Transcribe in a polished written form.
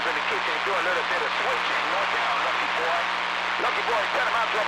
in the kitchen and do a little bit of switching. No doubt, Lucky Boy. Lucky Boy, set him out to a